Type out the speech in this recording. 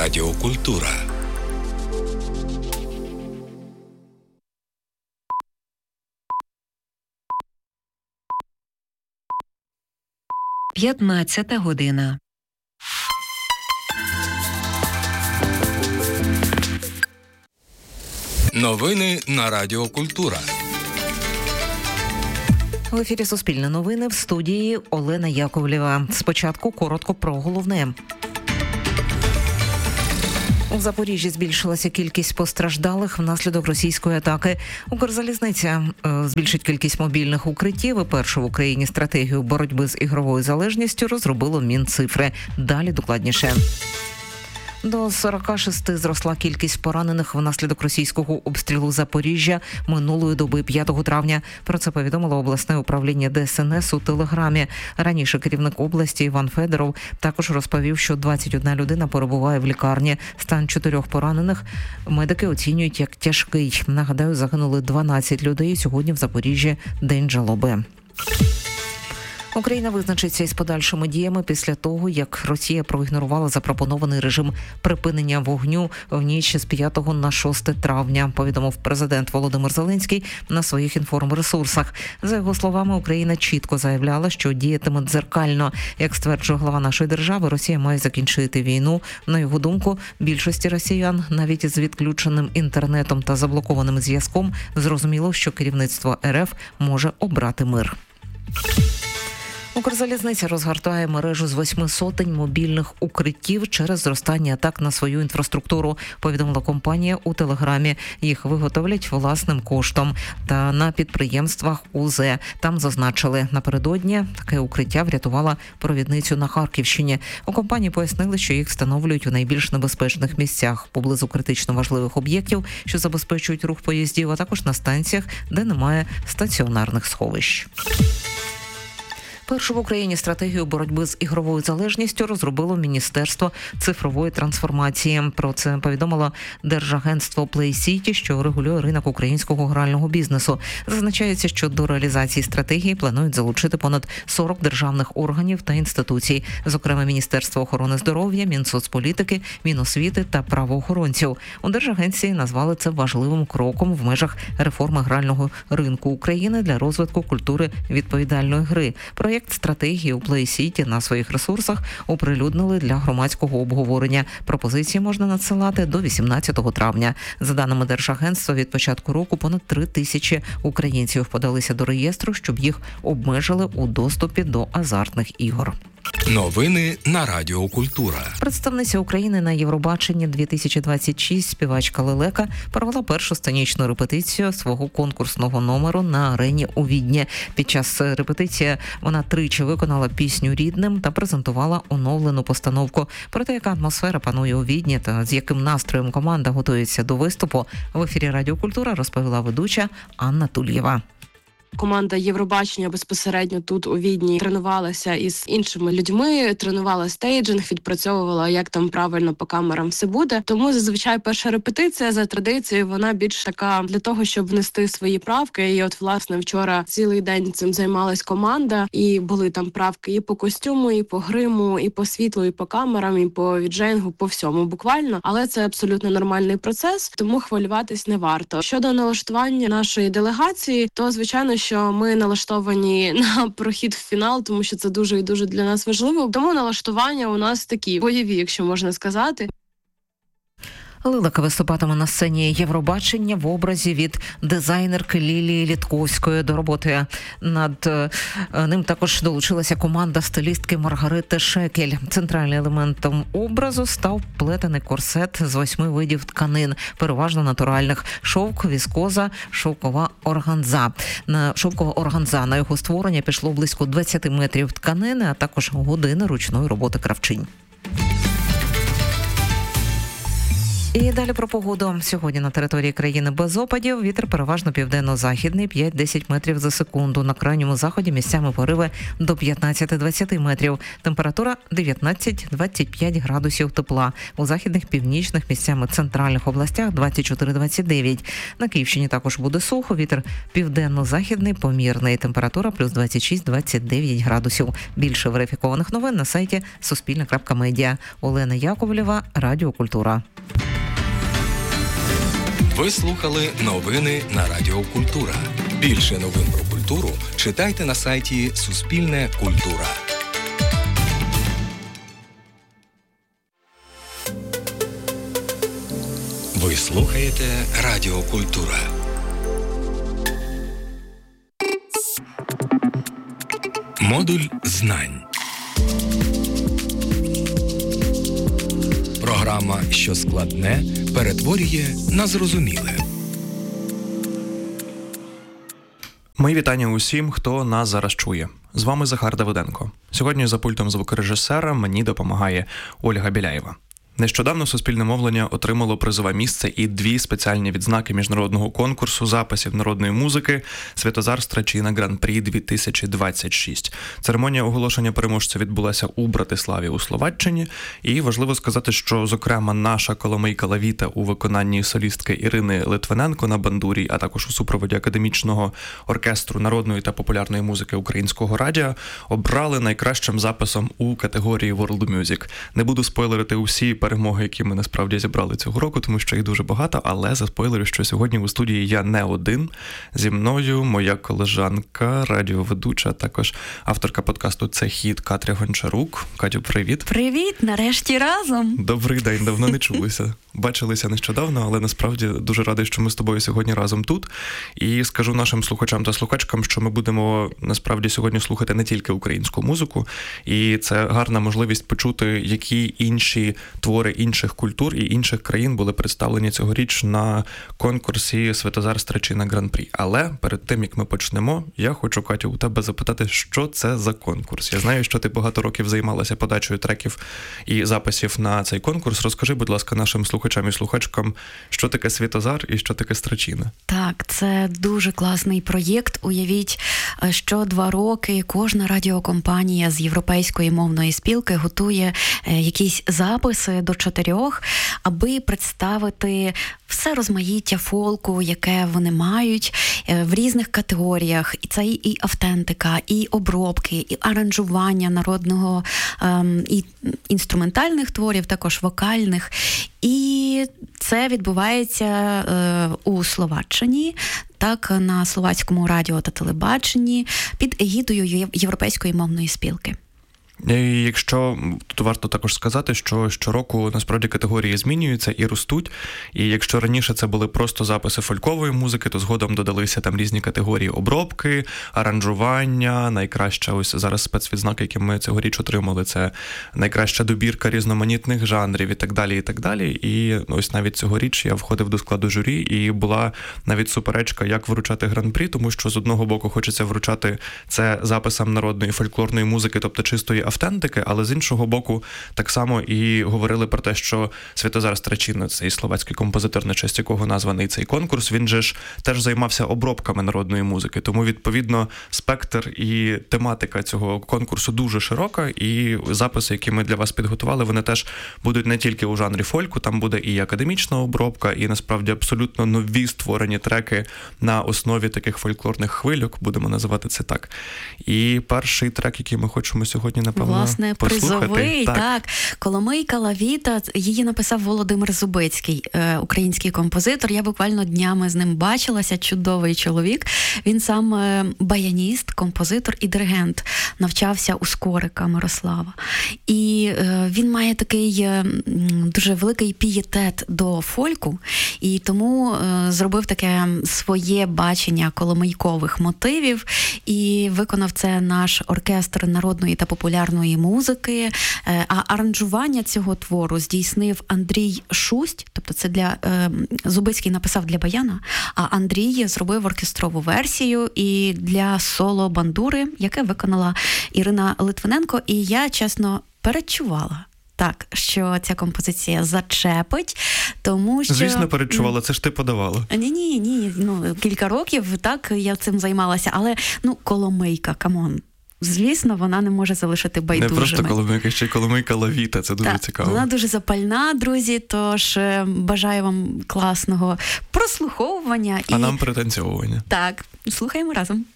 Радіокультура. П'ятнадцята година. Новини на Радіокультура. В ефірі Суспільне новини, в студії Олена Яковлєва. Спочатку коротко про головне. У Запоріжжі збільшилася кількість постраждалих внаслідок російської атаки. Укрзалізниця збільшить кількість мобільних укриттів і першу в Україні стратегію боротьби з ігровою залежністю розробило Мінцифри. Далі докладніше. До 46 зросла кількість поранених внаслідок російського обстрілу Запоріжжя минулої доби 5 травня. Про це повідомило обласне управління ДСНС у Телеграмі. Раніше керівник області Іван Федоров також розповів, що 21 людина перебуває в лікарні. Стан 4 поранених медики оцінюють як тяжкий. Нагадаю, загинули 12 людей. Сьогодні в Запоріжжі день жалоби. Україна визначиться із подальшими діями після того, як Росія проігнорувала запропонований режим припинення вогню в ніч з 5 на 6 травня, повідомив президент Володимир Зеленський на своїх інформресурсах. За його словами, Україна чітко заявляла, що діятиме дзеркально. Як стверджує глава нашої держави, Росія має закінчити війну. На його думку, більшості росіян, навіть із відключеним інтернетом та заблокованим зв'язком, зрозуміло, що керівництво РФ може обрати мир. Укрзалізниця розгортає мережу з 800 мобільних укриттів через зростання атак на свою інфраструктуру, повідомила компанія у Телеграмі. Їх виготовлять власним коштом та на підприємствах УЗ. Там зазначили, напередодні таке укриття врятувало провідницю на Харківщині. У компанії пояснили, що їх встановлюють у найбільш небезпечних місцях, поблизу критично важливих об'єктів, що забезпечують рух поїздів, а також на станціях, де немає стаціонарних сховищ. Першу в Україні стратегію боротьби з ігровою залежністю розробило Міністерство цифрової трансформації. Про це повідомило Держагентство PlayCity, що регулює ринок українського грального бізнесу. Зазначається, що до реалізації стратегії планують залучити понад 40 державних органів та інституцій, зокрема Міністерство охорони здоров'я, Мінсоцполітики, Міносвіти та правоохоронців. У Держагенції назвали це важливим кроком в межах реформи грального ринку України для розвитку культури відповідальної гри. Проєкт стратегії у PlayCity на своїх ресурсах оприлюднили для громадського обговорення. Пропозиції можна надсилати до 18 травня. За даними Держагентства, від початку року понад 3000 українців подалися до реєстру, щоб їх обмежили у доступі до азартних ігор. Новини на Радіокультура. Представниця України на Євробаченні 2026 співачка Лелека провела першу сценічну репетицію свого конкурсного номеру на арені у Відні. Під час репетиції вона тричі виконала пісню рідним та презентувала оновлену постановку. Про те, яка атмосфера панує у Відні та з яким настроєм команда готується до виступу, в ефірі Радіокультура розповіла ведуча Анна Тульєва. Команда Євробачення безпосередньо тут у Відні тренувалася із іншими людьми, тренувала стейджинг, відпрацьовувала, як там правильно по камерам все буде. Тому зазвичай перша репетиція за традицією, вона більш така для того, щоб внести свої правки. І от, власне, вчора цілий день цим займалась команда, і були там правки і по костюму, і по гриму, і по світлу, і по камерам, і по відженгу, по всьому буквально. Але це абсолютно нормальний процес, тому хвилюватись не варто. Щодо налаштування нашої делегації, то, звичайно, що ми налаштовані на прохід в фінал, тому що це дуже і дуже для нас важливо. Тому налаштування у нас такі бойові, якщо можна сказати. Лелека виступатиме на сцені Євробачення в образі від дизайнерки Лілії Літковської. До роботи над ним також долучилася команда стилістки Маргарити Шекель. Центральним елементом образу став плетений корсет з 8 видів тканин, переважно натуральних: шовк, віскоза, шовкова органза. На його створення пішло близько 20 метрів тканини, а також години ручної роботи кравчинь. І далі про погоду. Сьогодні на території країни без опадів. Вітер переважно південно-західний 5-10 метрів за секунду. На крайньому заході місцями пориви до 15-20 метрів. Температура 19-25 градусів тепла. У західних, північних, місцями центральних областях 24-29. На Київщині також буде сухо. Вітер південно-західний помірний. Температура плюс 26-29 градусів. Більше верифікованих новин на сайті Суспільне.Медіа. Олена Яковлєва, Радіо Культура. Ви слухали новини на Радіо Культура. Більше новин про культуру читайте на сайті Суспільне Культура. Ви слухаєте Радіо Культура. Модуль знань. Програма «Що складне» перетворює на зрозуміле. Мої вітання усім, хто нас зараз чує. З вами Захар Давиденко. Сьогодні за пультом звукорежисера мені допомагає Ольга Біляєва. Нещодавно Суспільне мовлення отримало призове місце і 2 спеціальні відзнаки міжнародного конкурсу записів народної музики «Святозар Страчина Гран-прі-2026». Церемонія оголошення переможця відбулася у Братиславі у Словаччині. І важливо сказати, що, зокрема, наша коломийка Лавіта у виконанні солістки Ірини Литвиненко на бандурі, а також у супроводі академічного оркестру народної та популярної музики Українського радіо обрали найкращим записом у категорії World Music. Не буду спойлерити усі перемоги, які ми насправді зібрали цього року, тому що їх дуже багато, але заспойлерю, що сьогодні у студії я не один. Зі мною моя колежанка, радіоведуча, також авторка подкасту «Це хіт» Катря Гончарук. Катю, привіт. Привіт, нарешті разом. Добрий день, давно не чулися. Бачилися нещодавно, але насправді дуже радий, що ми з тобою сьогодні разом тут. І скажу нашим слухачам та слухачкам, що ми будемо насправді сьогодні слухати не тільки українську музику, і це гарна можливість почути, які інші твори інших культур і інших країн були представлені цьогоріч на конкурсі «Святозар Страчина Гран-прі». Але перед тим, як ми почнемо, я хочу, Катю, у тебе запитати, що це за конкурс. Я знаю, що ти багато років займалася подачею треків і записів на цей конкурс. Розкажи, будь ласка, нашим слухачам і слухачкам, що таке «Святозар» і що таке «Страчина». Так, це дуже класний проєкт. Уявіть, що 2 роки кожна радіокомпанія з європейської мовної спілки готує якісь записи до 4, аби представити все розмаїття фолку, яке вони мають в різних категоріях. І це і автентика, і обробки, і аранжування народного, і інструментальних творів, також вокальних. І це відбувається у Словаччині, так, на словацькому радіо та телебаченні під егідою Європейської мовної спілки. І якщо тут варто також сказати, що щороку насправді категорії змінюються і ростуть, і якщо раніше це були просто записи фолькової музики, то згодом додалися там різні категорії обробки, аранжування, найкраща ось зараз спецвідзнаки, які ми цьогоріч отримали, це найкраща добірка різноманітних жанрів і так далі, і так далі. І ось навіть цьогоріч я входив до складу журі, і була навіть суперечка, як вручати гран-прі, тому що з одного боку хочеться вручати це записам народної фольклорної музики, тобто чистої автентики, але з іншого боку так само і говорили про те, що Святозар Страчина, цей словацький композитор, на честь якого названий цей конкурс, він же ж теж займався обробками народної музики, тому відповідно спектр і тематика цього конкурсу дуже широка, і записи, які ми для вас підготували, вони теж будуть не тільки у жанрі фольку, там буде і академічна обробка, і насправді абсолютно нові створені треки на основі таких фольклорних хвильок, будемо називати це так. І перший трек, який ми хочемо сьогодні, напевно, власне, призовий, так. Коломийка Лавіта, її написав Володимир Зубицький, український композитор. Я буквально днями з ним бачилася, чудовий чоловік. Він сам баяніст, композитор і диригент. Навчався у Скорика Мирослава. І він має такий дуже великий пієтет до фольку, і тому зробив таке своє бачення коломийкових мотивів, і виконав це наш оркестр народної та популярної музики, а аранжування цього твору здійснив Андрій Шусть, тобто це для Зубицький написав для баяна, а Андрій зробив оркестрову версію і для соло-бандури, яке виконала Ірина Литвиненко, і я, чесно, передчувала, Так, що ця композиція зачепить, тому що... Звісно, передчувала, це ж ти подавала. Ні, кілька років, так, я цим займалася, але, Коломийка, камон. Звісно, вона не може залишити байдужими. Не просто Коломийка, ще й Коломийка Лавіта, це дуже цікаво. Вона дуже запальна, друзі, тож бажаю вам класного прослуховування. А нам пританцьовування. Так, слухаємо разом.